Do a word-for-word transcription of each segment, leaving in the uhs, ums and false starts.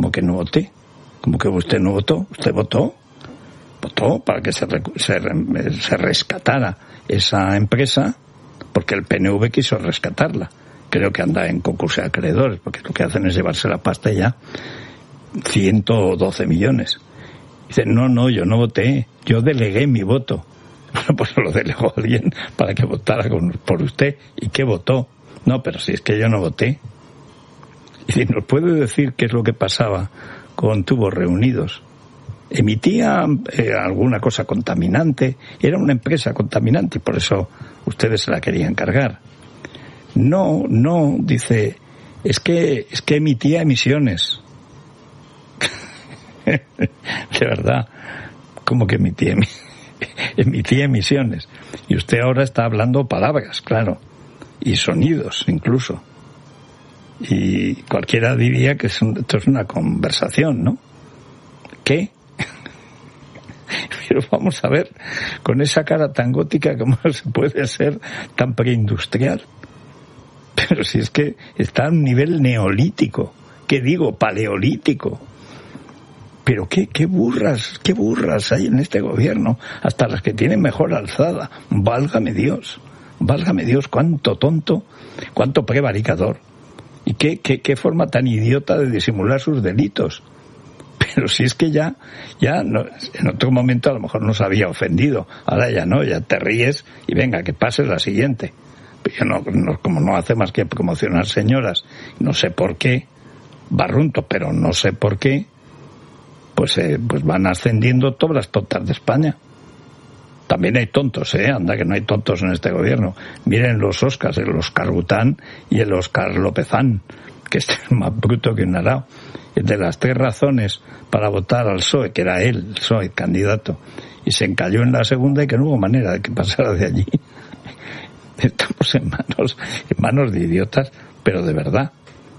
¿Cómo que no voté? ¿Cómo que usted no votó? ¿Usted votó? Votó para que se, se, se rescatara esa empresa, porque el P N V quiso rescatarla. Creo que anda en concurso de acreedores, porque lo que hacen es llevarse la pasta ya, ciento doce millones. Dice, no, no, yo no voté, yo delegué mi voto. Bueno, pues lo delegó alguien para que votara con, por usted. ¿Y qué votó? No, pero si es que yo no voté. Y si nos puede decir qué es lo que pasaba con Tubos Reunidos. Emitía eh, alguna cosa contaminante, era una empresa contaminante y por eso ustedes se la querían cargar. No, no, dice, es que, es que emitía emisiones. De verdad, ¿cómo que emitía emisiones? Emitía emisiones. Y usted ahora está hablando palabras, claro, y sonidos incluso. Y cualquiera diría que es un, esto es una conversación, ¿no? ¿Qué? Pero vamos a ver, con esa cara tan gótica, ¿cómo se puede ser tan preindustrial? Pero si es que está a un nivel neolítico, ¿qué digo? Paleolítico. Pero qué, qué burras, qué burras hay en este gobierno, hasta las que tienen mejor alzada. Válgame Dios, válgame Dios, cuánto tonto, cuánto prevaricador. Y qué, qué, qué forma tan idiota de disimular sus delitos. Pero si es que ya, ya no, en otro momento a lo mejor nos había ofendido, ahora ya no, ya te ríes y venga, que pase la siguiente. Yo no, no, como no hace más que promocionar señoras, no sé por qué, barrunto, pero no sé por qué, pues, eh, pues van ascendiendo todas las tontas de España. También hay tontos, ¿eh? Anda que no hay tontos en este gobierno. Miren los Oscars, el Oscar Bután y el Oscar Lópezán, que este es más bruto que un arao. De las tres razones para votar al P S O E, que era él, el P S O E, candidato, y se encalló en la segunda y que no hubo manera de que pasara de allí. Estamos en manos, en manos de idiotas, pero de verdad.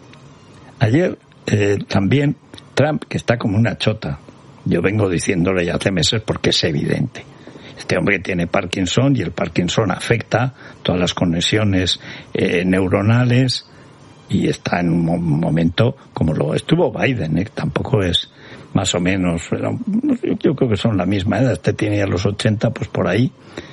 Ayer eh, también Trump, que está como una chota, yo vengo diciéndole ya hace meses porque es evidente. Este hombre tiene Parkinson y el Parkinson afecta todas las conexiones eh, neuronales y está en un momento como lo estuvo Biden, ¿eh? Tampoco es más o menos, pero yo creo que son la misma edad, este tiene ya los ochenta, pues por ahí,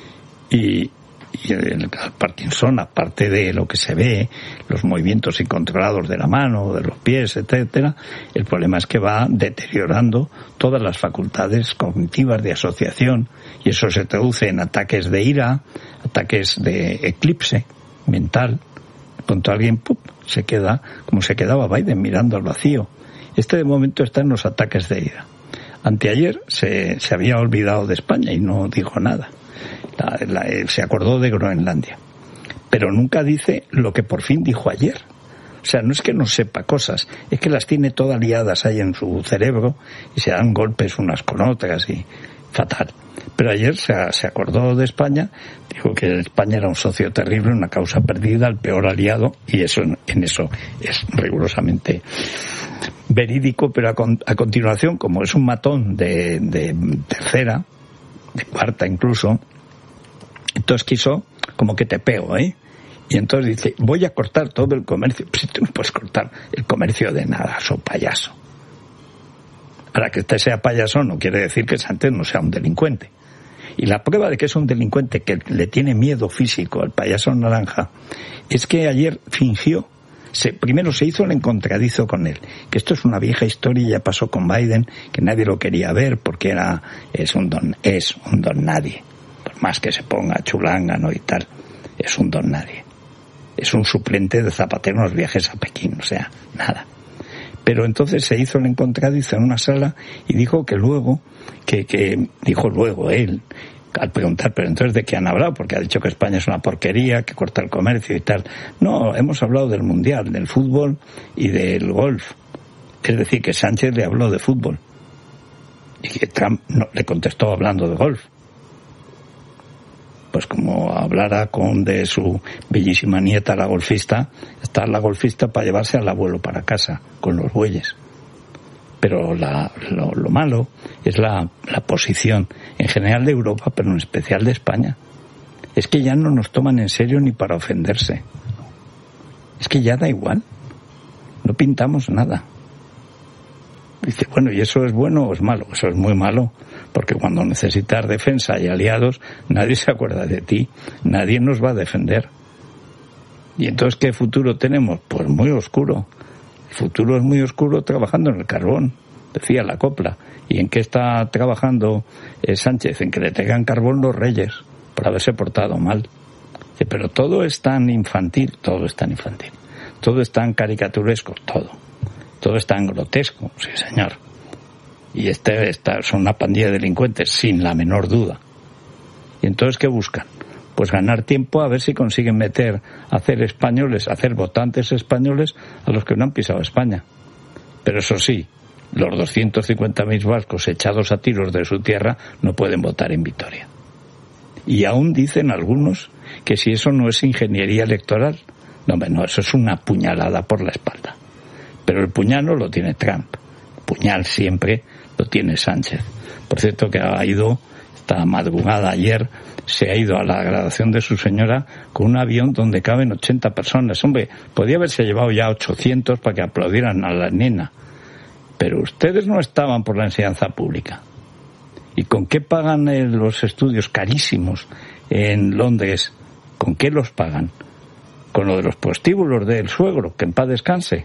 y, y el Parkinson, aparte de lo que se ve, los movimientos incontrolados de la mano, de los pies, etcétera, el problema es que va deteriorando todas las facultades cognitivas de asociación y eso se traduce en ataques de ira, ataques de eclipse mental. Pronto alguien ¡pup! Se queda como se quedaba Biden mirando al vacío. Este de momento está en los ataques de ira. Anteayer se, se había olvidado de España y no dijo nada. La, la, se acordó de Groenlandia. Pero nunca dice lo que por fin dijo ayer. O sea, no es que no sepa cosas, es que las tiene todas liadas ahí en su cerebro y se dan golpes unas con otras y fatal. Pero ayer se, se acordó de España, dijo que España era un socio terrible, una causa perdida, el peor aliado, y eso en eso es rigurosamente verídico, pero a, con, a continuación, como es un matón de, de tercera, de cuarta incluso, entonces quiso como que te pego, ¿eh? Y entonces dice, voy a cortar todo el comercio. Pues tú no puedes cortar el comercio de nada, so payaso. Ahora, que este sea payaso no quiere decir que Sánchez no sea un delincuente. Y la prueba de que es un delincuente que le tiene miedo físico al payaso naranja es que ayer fingió, se, primero se hizo el encontradizo con él, que esto es una vieja historia, ya pasó con Biden, que nadie lo quería ver porque era es un don es un don nadie, por más que se ponga chulángano y tal, es un don nadie. Es un suplente de Zapatero en los viajes a Pekín, o sea, nada. Pero entonces se hizo el encontradizo en una sala y dijo que luego, que, que dijo luego él, al preguntar, pero entonces ¿de qué han hablado? Porque ha dicho que España es una porquería, que corta el comercio y tal. No, hemos hablado del Mundial, del fútbol y del golf. Es decir, que Sánchez le habló de fútbol y que Trump no, le contestó hablando de golf. Pues como hablara con de su bellísima nieta, la golfista, está la golfista para llevarse al abuelo para casa con los bueyes. Pero la, lo, lo malo es la, la posición en general de Europa, pero en especial de España. Es que ya no nos toman en serio ni para ofenderse. Es que ya da igual. No pintamos nada. Dice, bueno, ¿y eso es bueno o es malo? Eso es muy malo, porque cuando necesitas defensa y aliados, nadie se acuerda de ti, nadie nos va a defender. ¿Y entonces qué futuro tenemos? Pues muy oscuro. El futuro es muy oscuro trabajando en el carbón, decía la copla. ¿Y en qué está trabajando eh, Sánchez? En que le traigan carbón los reyes, por haberse portado mal. Sí, pero todo es tan infantil, todo es tan infantil. Todo es tan caricaturesco, todo. Todo es tan grotesco, sí señor. Y este, esta son una pandilla de delincuentes, sin la menor duda. ¿Y entonces qué buscan? Pues ganar tiempo a ver si consiguen meter, hacer españoles, hacer votantes españoles a los que no han pisado España. Pero eso sí, los doscientos cincuenta mil vascos echados a tiros de su tierra no pueden votar en Vitoria. Y aún dicen algunos que si eso no es ingeniería electoral, no, no, eso es una puñalada por la espalda. Pero el puñal no lo tiene Trump, el puñal siempre lo tiene Sánchez. Por cierto que ha ido, esta madrugada ayer, se ha ido a la graduación de su señora con un avión donde caben ochenta personas. Hombre, podía haberse llevado ya ochocientos para que aplaudieran a la nena. Pero ustedes no estaban por la enseñanza pública. ¿Y con qué pagan eh, los estudios carísimos en Londres? ¿Con qué los pagan? ¿Con lo de los prostíbulos del suegro, que en paz descanse?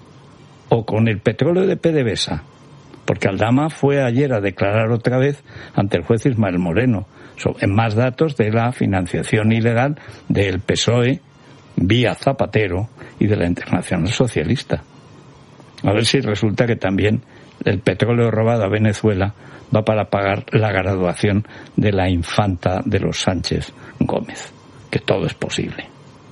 ¿O con el petróleo de PDVSA? Porque Aldama fue ayer a declarar otra vez ante el juez Ismael Moreno en más datos de la financiación ilegal del P S O E vía Zapatero y de la Internacional Socialista. A ver si resulta que también el petróleo robado a Venezuela va para pagar la graduación de la infanta de los Sánchez Gómez, que todo es posible.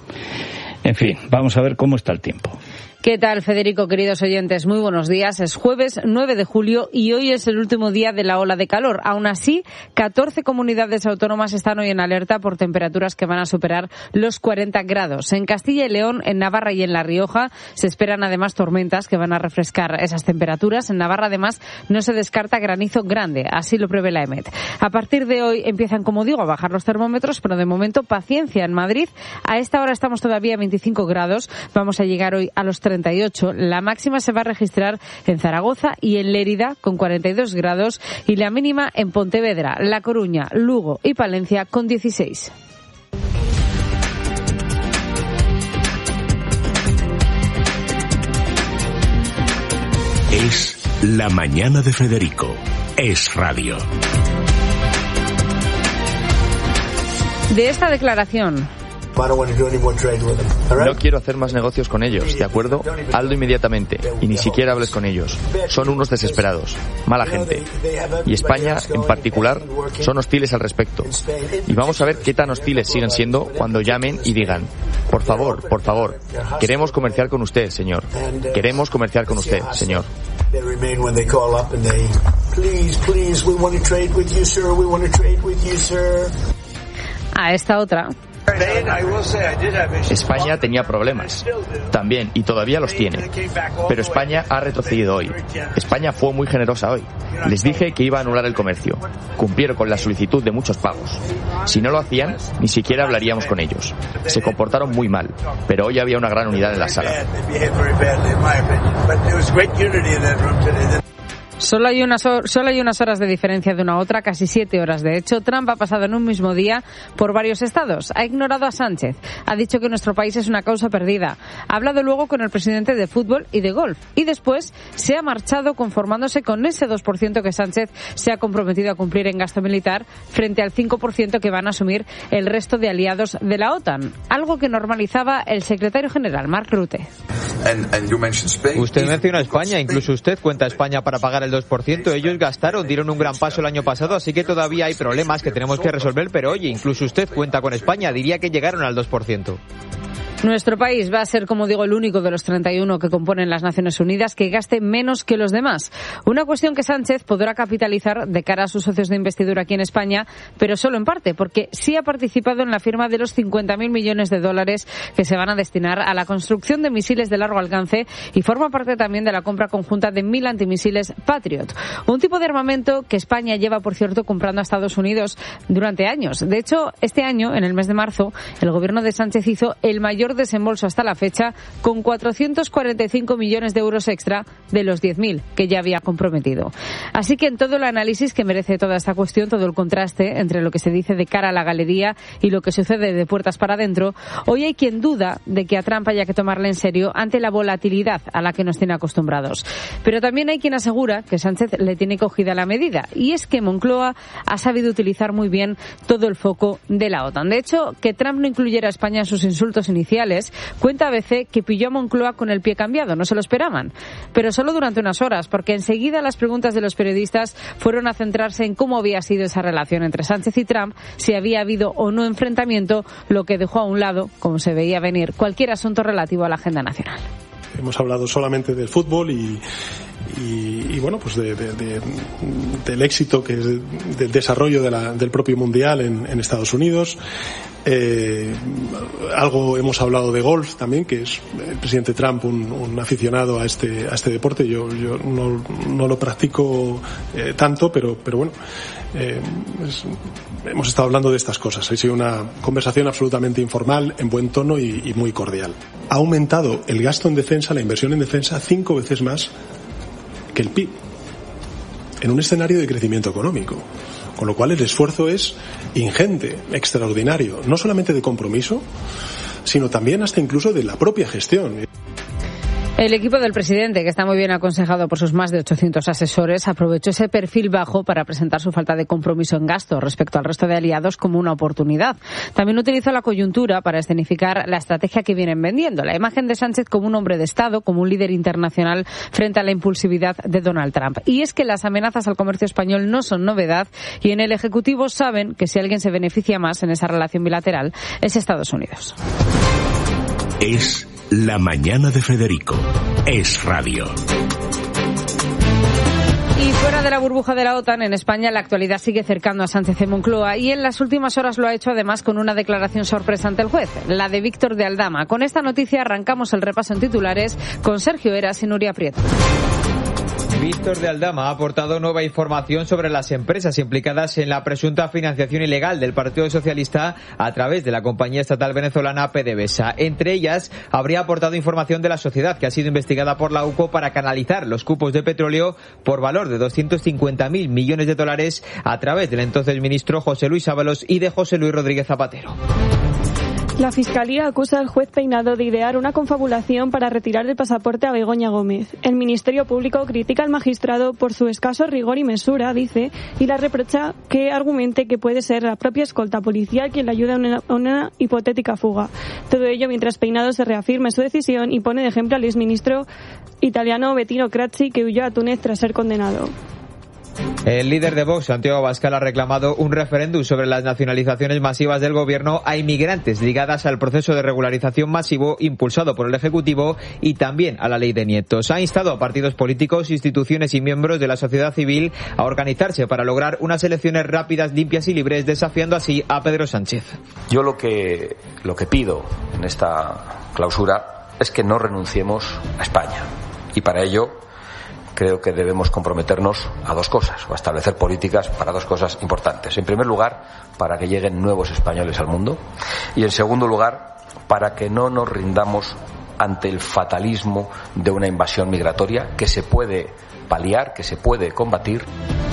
En fin, vamos a ver cómo está el tiempo. ¿Qué tal, Federico, queridos oyentes? Muy buenos días. Es jueves nueve de julio y hoy es el último día de la ola de calor. Aún así, catorce comunidades autónomas están hoy en alerta por temperaturas que van a superar los cuarenta grados. En Castilla y León, en Navarra y en La Rioja se esperan además tormentas que van a refrescar esas temperaturas. En Navarra, además, no se descarta granizo grande. Así lo prevé la EMET. A partir de hoy empiezan, como digo, a bajar los termómetros, pero de momento paciencia en Madrid. A esta hora estamos todavía a veinticinco grados. Vamos a llegar hoy a los treinta y ocho. La máxima se va a registrar en Zaragoza y en Lérida con cuarenta y dos grados y la mínima en Pontevedra, La Coruña, Lugo y Palencia con dieciséis. Es la mañana de Federico. Es radio. De esta declaración: no quiero hacer más negocios con ellos, ¿de acuerdo? Hazlo inmediatamente y ni siquiera hables con ellos. Son unos desesperados, mala gente. Y España, en particular, son hostiles al respecto. Y vamos a ver qué tan hostiles siguen siendo cuando llamen y digan: por favor, por favor, queremos comerciar con usted, señor. Queremos comerciar con usted, señor. A esta otra: España tenía problemas, también, y todavía los tiene. Pero España ha retrocedido hoy. España fue muy generosa hoy. Les dije que iba a anular el comercio. Cumplieron con la solicitud de muchos pagos. Si no lo hacían, ni siquiera hablaríamos con ellos. Se comportaron muy mal, pero hoy había una gran unidad en la sala. Solo hay, unas, solo hay unas horas de diferencia de una a otra, casi siete horas. De hecho, Trump ha pasado en un mismo día por varios estados. Ha ignorado a Sánchez. Ha dicho que nuestro país es una causa perdida. Ha hablado luego con el presidente de fútbol y de golf. Y después se ha marchado conformándose con ese dos por ciento que Sánchez se ha comprometido a cumplir en gasto militar frente al cinco por ciento que van a asumir el resto de aliados de la OTAN. Algo que normalizaba el secretario general, Mark Rutte. Usted menciona a España. Incluso usted cuenta a España para pagar el dos por ciento. Ellos gastaron, dieron un gran paso el año pasado, así que todavía hay problemas que tenemos que resolver, pero oye, incluso usted cuenta con España, diría que llegaron al dos por ciento. Nuestro país va a ser, como digo, el único de los treinta y uno que componen las Naciones Unidas que gaste menos que los demás. Una cuestión que Sánchez podrá capitalizar de cara a sus socios de investidura aquí en España, pero solo en parte, porque sí ha participado en la firma de los cincuenta mil millones de dólares que se van a destinar a la construcción de misiles de largo alcance y forma parte también de la compra conjunta de mil antimisiles Patriot. Un tipo de armamento que España lleva, por cierto, comprando a Estados Unidos durante años. De hecho, este año, en el mes de marzo, el gobierno de Sánchez hizo el mayor mayor desembolso hasta la fecha, con cuatrocientos cuarenta y cinco millones de euros extra de los diez mil que ya había comprometido. Así que en todo el análisis que merece toda esta cuestión, todo el contraste entre lo que se dice de cara a la galería y lo que sucede de puertas para adentro, hoy hay quien duda de que a Trump haya que tomarle en serio ante la volatilidad a la que nos tiene acostumbrados. Pero también hay quien asegura que Sánchez le tiene cogida la medida, y es que Moncloa ha sabido utilizar muy bien todo el foco de la OTAN. De hecho, que Trump no incluyera a España en sus insultos iniciales, cuenta A B C que pilló a Moncloa con el pie cambiado, no se lo esperaban, pero solo durante unas horas, porque enseguida las preguntas de los periodistas fueron a centrarse en cómo había sido esa relación entre Sánchez y Trump, si había habido o no enfrentamiento, lo que dejó a un lado, como se veía venir, cualquier asunto relativo a la agenda nacional. Hemos hablado solamente del fútbol y, y, y bueno, pues de, de, de, del éxito que es de, del desarrollo de la, del propio mundial en, en Estados Unidos. Eh, algo hemos hablado de golf también, que es el presidente Trump un, un aficionado a este a este deporte. Yo yo no, no lo practico eh, tanto, pero pero bueno, eh, es, hemos estado hablando de estas cosas. Ha sido una conversación absolutamente informal, en buen tono y, y muy cordial. Ha aumentado el gasto en defensa, la inversión en defensa, cinco veces más que el P I B, en un escenario de crecimiento económico. Con lo cual el esfuerzo es ingente, extraordinario, no solamente de compromiso, sino también hasta incluso de la propia gestión. El equipo del presidente, que está muy bien aconsejado por sus más de ochocientos asesores, aprovechó ese perfil bajo para presentar su falta de compromiso en gasto respecto al resto de aliados como una oportunidad. También utilizó la coyuntura para escenificar la estrategia que vienen vendiendo, la imagen de Sánchez como un hombre de Estado, como un líder internacional frente a la impulsividad de Donald Trump. Y es que las amenazas al comercio español no son novedad, y en el Ejecutivo saben que si alguien se beneficia más en esa relación bilateral es Estados Unidos. Es La Mañana de Federico. Es Radio. Y fuera de la burbuja de la OTAN, en España la actualidad sigue cercando a Sánchez en Moncloa, y en las últimas horas lo ha hecho además con una declaración sorpresa ante el juez, la de Víctor de Aldama. Con esta noticia arrancamos el repaso en titulares con Sergio Heras y Nuria Prieto. Víctor de Aldama ha aportado nueva información sobre las empresas implicadas en la presunta financiación ilegal del Partido Socialista a través de la compañía estatal venezolana PDVSA. Entre ellas, habría aportado información de la sociedad que ha sido investigada por la U C O para canalizar los cupos de petróleo por valor de doscientos cincuenta mil millones de dólares a través del entonces ministro José Luis Ábalos y de José Luis Rodríguez Zapatero. La Fiscalía acusa al juez Peinado de idear una confabulación para retirar el pasaporte a Begoña Gómez. El Ministerio Público critica al magistrado por su escaso rigor y mesura, dice, y la reprocha que argumente que puede ser la propia escolta policial quien le ayuda a una, a una hipotética fuga. Todo ello mientras Peinado se reafirma en su decisión y pone de ejemplo al exministro italiano Bettino Craxi, que huyó a Túnez tras ser condenado. El líder de Vox, Santiago Abascal, ha reclamado un referéndum sobre las nacionalizaciones masivas del gobierno a inmigrantes ligadas al proceso de regularización masivo impulsado por el Ejecutivo y también a la ley de nietos. Ha instado a partidos políticos, instituciones y miembros de la sociedad civil a organizarse para lograr unas elecciones rápidas, limpias y libres, desafiando así a Pedro Sánchez. Yo lo que, lo que pido en esta clausura es que no renunciemos a España, y para ello creo que debemos comprometernos a dos cosas, o a establecer políticas para dos cosas importantes. En primer lugar, para que lleguen nuevos españoles al mundo, y en segundo lugar, para que no nos rindamos ante el fatalismo de una invasión migratoria que se puede paliar, que se puede combatir.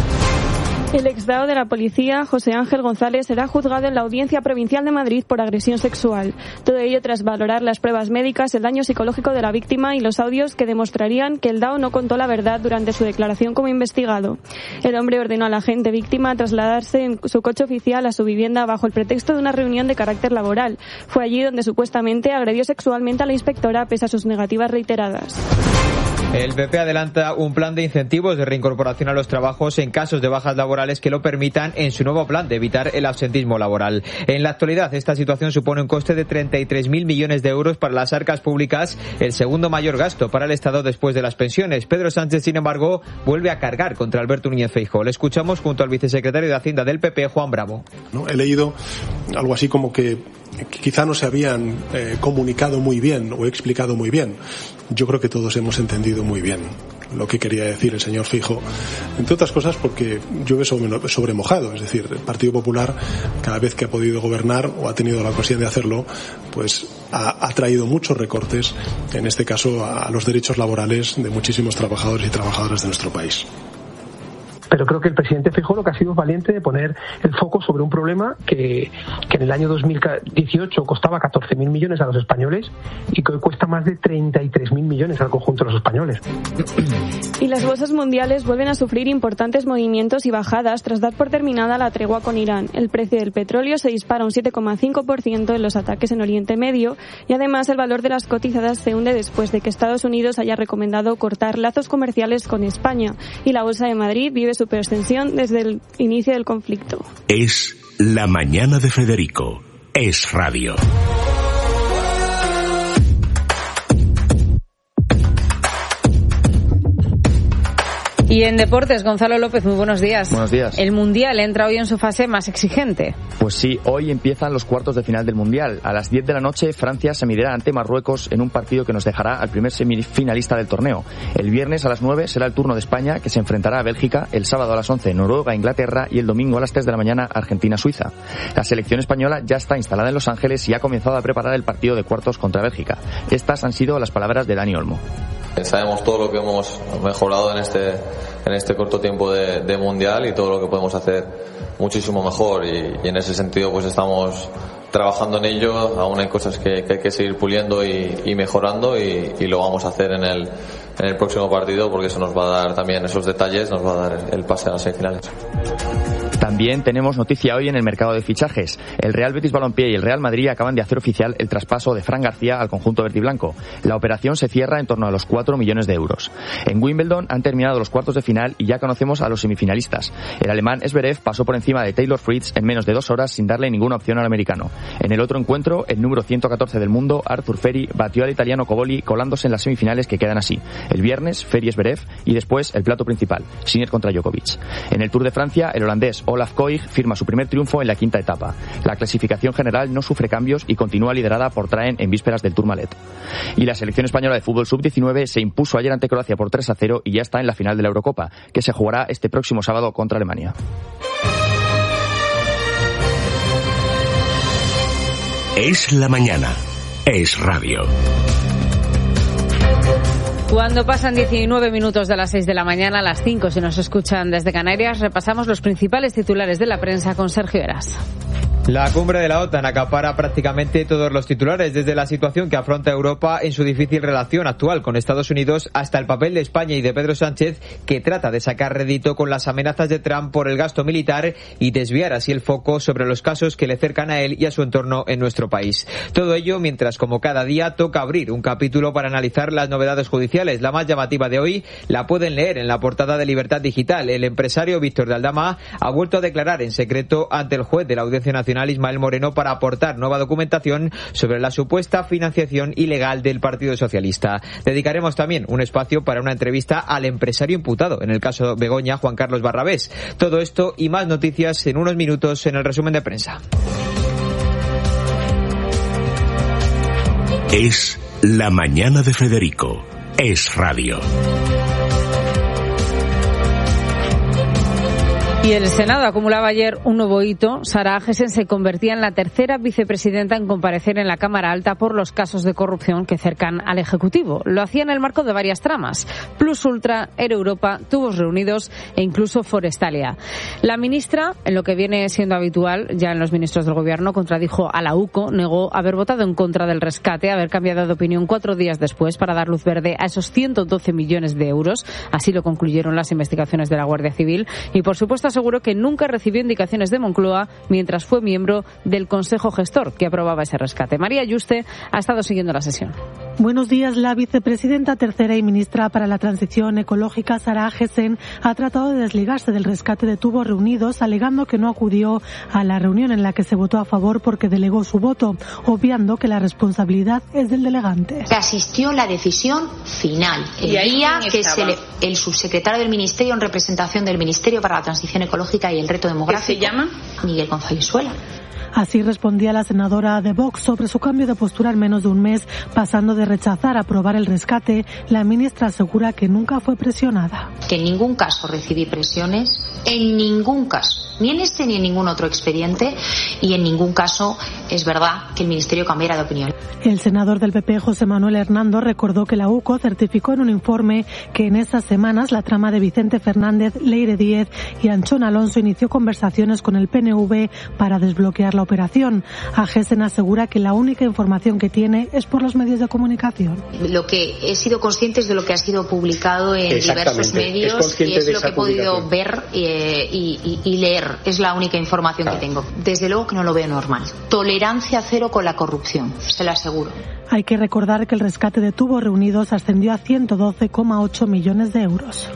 El exdao de la policía, José Ángel González, será juzgado en la Audiencia Provincial de Madrid por agresión sexual. Todo ello tras valorar las pruebas médicas, el daño psicológico de la víctima y los audios que demostrarían que el dao no contó la verdad durante su declaración como investigado. El hombre ordenó a la agente víctima trasladarse en su coche oficial a su vivienda bajo el pretexto de una reunión de carácter laboral. Fue allí donde supuestamente agredió sexualmente a la inspectora pese a sus negativas reiteradas. El P P adelanta un plan de incentivos de reincorporación a los trabajos en casos de bajas laborales que lo permitan en su nuevo plan de evitar el absentismo laboral. En la actualidad, esta situación supone un coste de treinta y tres mil millones de euros para las arcas públicas, el segundo mayor gasto para el Estado después de las pensiones. Pedro Sánchez, sin embargo, vuelve a cargar contra Alberto Núñez Feijóo. Le escuchamos junto al vicesecretario de Hacienda del P P, Juan Bravo. ¿No? He leído algo así como que quizá no se habían eh, comunicado muy bien o explicado muy bien. Yo creo que todos hemos entendido muy bien lo que quería decir el señor Feijóo, entre otras cosas porque llueve sobre, sobre mojado. Es decir, el Partido Popular, cada vez que ha podido gobernar o ha tenido la ocasión de hacerlo, pues ha, ha traído muchos recortes, en este caso a los derechos laborales de muchísimos trabajadores y trabajadoras de nuestro país. Pero creo que el presidente Feijóo lo que ha sido valiente de poner el foco sobre un problema que, que en el año dos mil dieciocho costaba catorce mil millones a los españoles y que hoy cuesta más de treinta y tres mil millones al conjunto de los españoles. Y las bolsas mundiales vuelven a sufrir importantes movimientos y bajadas tras dar por terminada la tregua con Irán. El precio del petróleo se dispara un siete coma cinco por ciento en los ataques en Oriente Medio y además el valor de las cotizadas se hunde después de que Estados Unidos haya recomendado cortar lazos comerciales con España y la Bolsa de Madrid vive superextensión desde el inicio del conflicto. Es La Mañana de Federico. Es Radio. Y en deportes, Gonzalo López, muy buenos días. Buenos días. El Mundial entra hoy en su fase más exigente. Pues sí, hoy empiezan los cuartos de final del Mundial. A las diez de la noche, Francia se medirá ante Marruecos en un partido que nos dejará al primer semifinalista del torneo. El viernes a las nueve será el turno de España, que se enfrentará a Bélgica, el sábado a las once Noruega, Inglaterra y el domingo a las tres de la mañana Argentina-Suiza. La selección española ya está instalada en Los Ángeles y ha comenzado a preparar el partido de cuartos contra Bélgica. Estas han sido las palabras de Dani Olmo. Sabemos todo lo que hemos mejorado en este en este corto tiempo de, de mundial y todo lo que podemos hacer muchísimo mejor y, y en ese sentido pues estamos trabajando en ello. Aún hay cosas que, que hay que seguir puliendo y, y mejorando y, y lo vamos a hacer en el en el próximo partido porque eso nos va a dar también esos detalles, nos va a dar el pase a las semifinales. También tenemos noticia hoy en el mercado de fichajes. El Real Betis Balompié y el Real Madrid acaban de hacer oficial el traspaso de Fran García al conjunto verdiblanco. La operación se cierra en torno a los cuatro millones de euros. En Wimbledon han terminado los cuartos de final y ya conocemos a los semifinalistas. El alemán Zverev pasó por encima de Taylor Fritz en menos de dos horas sin darle ninguna opción al americano. En el otro encuentro, el número ciento catorce del mundo, Arthur Ferri, batió al italiano Coboli colándose en las semifinales que quedan así. El viernes, Ferri Zverev y después el plato principal, Sinner contra Djokovic. En el Tour de Francia, el holandés Olaf Koig firma su primer triunfo en la quinta etapa. La clasificación general no sufre cambios y continúa liderada por Traen en vísperas del Tourmalet. Y la selección española de fútbol sub diecinueve se impuso ayer ante Croacia por tres a cero y ya está en la final de la Eurocopa, que se jugará este próximo sábado contra Alemania. Es la mañana. Es radio. Cuando pasan diecinueve minutos de las seis de la mañana, a las cinco si nos escuchan desde Canarias, repasamos los principales titulares de la prensa con Sergio Eras. La cumbre de la OTAN acapara prácticamente todos los titulares, desde la situación que afronta Europa en su difícil relación actual con Estados Unidos hasta el papel de España y de Pedro Sánchez, que trata de sacar rédito con las amenazas de Trump por el gasto militar y desviar así el foco sobre los casos que le cercan a él y a su entorno en nuestro país. Todo ello mientras, como cada día, toca abrir un capítulo para analizar las novedades judiciales. La más llamativa de hoy la pueden leer en la portada de Libertad Digital. El empresario Víctor de Aldama ha vuelto a declarar en secreto ante el juez de la Audiencia Nacional Ismael Moreno para aportar nueva documentación sobre la supuesta financiación ilegal del Partido Socialista. Dedicaremos también un espacio para una entrevista al empresario imputado en el caso Begoña, Juan Carlos Barrabés. Todo esto y más noticias en unos minutos en el resumen de prensa. Es la mañana de Federico. Es radio. Y el Senado acumulaba ayer un nuevo hito. Sara Agesen se convertía en la tercera vicepresidenta en comparecer en la Cámara Alta por los casos de corrupción que cercan al Ejecutivo. Lo hacía en el marco de varias tramas: Plus Ultra, Air Europa, Tubos Reunidos e incluso Forestalia. La ministra, en lo que viene siendo habitual ya en los ministros del Gobierno, contradijo a la UCO, negó haber votado en contra del rescate, haber cambiado de opinión cuatro días después para dar luz verde a esos ciento doce millones de euros. Así lo concluyeron las investigaciones de la Guardia Civil y, por supuesto, aseguró que nunca recibió indicaciones de Moncloa mientras fue miembro del Consejo Gestor que aprobaba ese rescate. María Yuste ha estado siguiendo la sesión. Buenos días. La vicepresidenta tercera y ministra para la Transición Ecológica, Sara Agesen, ha tratado de desligarse del rescate de Tubos Reunidos, alegando que no acudió a la reunión en la que se votó a favor porque delegó su voto, obviando que la responsabilidad es del delegante. Asistió la decisión final, el día que se le, el subsecretario del Ministerio en representación del Ministerio para la Transición Ecológica y el Reto Demográfico. ¿Qué se llama? Miguel González Suela. Así respondía la senadora de Vox sobre su cambio de postura en menos de un mes, pasando de rechazar a aprobar el rescate. La ministra asegura que nunca fue presionada. Que en ningún caso recibí presiones, en ningún caso. ni en este ni en ningún otro expediente, y en ningún caso es verdad que el Ministerio cambiara de opinión. El senador del P P, José Manuel Hernando, recordó que la U C O certificó en un informe que en esas semanas la trama de Vicente Fernández, Leire Díez y Anchón Alonso inició conversaciones con el P N V para desbloquear la operación. Agesen asegura que la única información que tiene es por los medios de comunicación. Lo que he sido consciente es de lo que ha sido publicado en diversos medios y es lo que he podido ver eh, y, y, y leer. Es la única información claro. que tengo. Desde luego que no lo veo normal. Tolerancia cero con la corrupción, se lo aseguro. Hay que recordar que el rescate de Tubos Reunidos ascendió a ciento doce coma ocho millones de euros.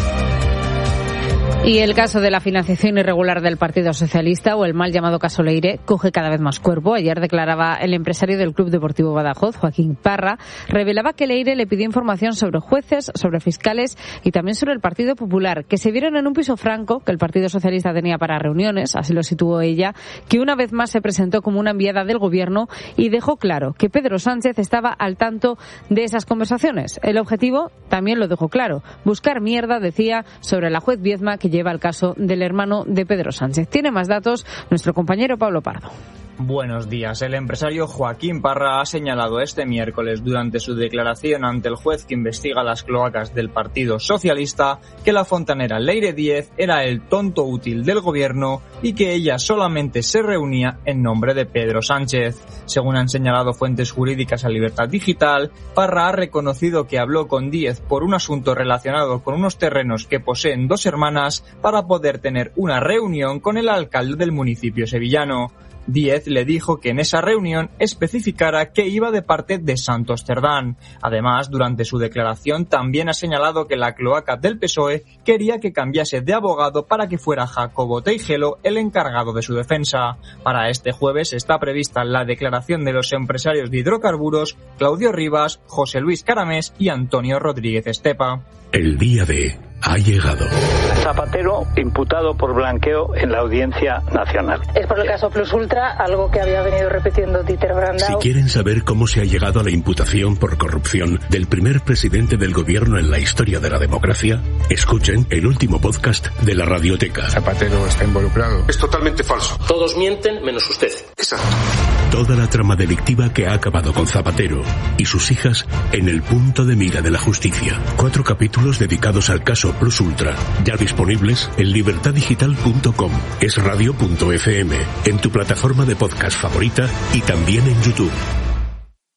Y el caso de la financiación irregular del Partido Socialista, o el mal llamado caso Leire, coge cada vez más cuerpo. Ayer declaraba el empresario del Club Deportivo Badajoz, Joaquín Parra, revelaba que Leire le pidió información sobre jueces, sobre fiscales y también sobre el Partido Popular, que se vieron en un piso franco que el Partido Socialista tenía para reuniones, así lo situó ella, que una vez más se presentó como una enviada del Gobierno y dejó claro que Pedro Sánchez estaba al tanto de esas conversaciones. El objetivo también lo dejó claro, buscar mierda, decía, sobre la juez Viedma, que lleva el caso del hermano de Pedro Sánchez. Tiene más datos nuestro compañero Pablo Pardo. Buenos días. El empresario Joaquín Parra ha señalado este miércoles durante su declaración ante el juez que investiga las cloacas del Partido Socialista que la fontanera Leire Díez era el tonto útil del gobierno y que ella solamente se reunía en nombre de Pedro Sánchez. Según han señalado fuentes jurídicas a Libertad Digital, Parra ha reconocido que habló con Díez por un asunto relacionado con unos terrenos que poseen dos hermanas para poder tener una reunión con el alcalde del municipio sevillano. Díez le dijo que en esa reunión especificara que iba de parte de Santos Cerdán. Además, durante su declaración también ha señalado que la cloaca del P S O E quería que cambiase de abogado para que fuera Jacobo Teijelo el encargado de su defensa. Para este jueves está prevista la declaración de los empresarios de hidrocarburos Claudio Rivas, José Luis Caramés y Antonio Rodríguez Estepa. El día de ha llegado. Zapatero imputado por blanqueo en la Audiencia Nacional. Es por el caso Plus Ultra, algo que había venido repitiendo Dieter Brandau. Si quieren saber cómo se ha llegado a la imputación por corrupción del primer presidente del gobierno en la historia de la democracia, escuchen el último podcast de la Radioteca. Zapatero está involucrado. Es totalmente falso. Todos mienten menos usted. Exacto. Toda la trama delictiva que ha acabado con Zapatero y sus hijas en el punto de mira de la justicia. Cuatro capítulos dedicados al caso Plus Ultra, ya disponibles en libertad digital punto com, es radio punto f m, en tu plataforma de podcast favorita y también en YouTube.